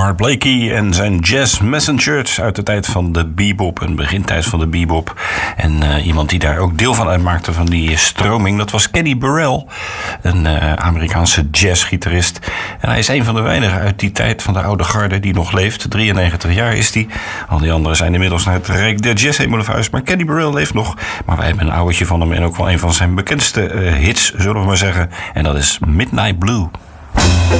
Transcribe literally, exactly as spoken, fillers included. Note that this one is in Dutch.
Art Blakey en zijn Jazz Messengers uit de tijd van de bebop, een begintijd van de bebop. En uh, iemand die daar ook deel van uitmaakte van die stroming, dat was Kenny Burrell, een uh, Amerikaanse jazzgitarist. En hij is een van de weinigen uit die tijd van de oude garde die nog leeft. drieënnegentig jaar is hij. Al die anderen zijn inmiddels naar het rijk der jazz hemel verhuisd. Maar Kenny Burrell leeft nog. Maar wij hebben een ouwtje van hem en ook wel een van zijn bekendste uh, hits, zullen we maar zeggen. En dat is Midnight Blue.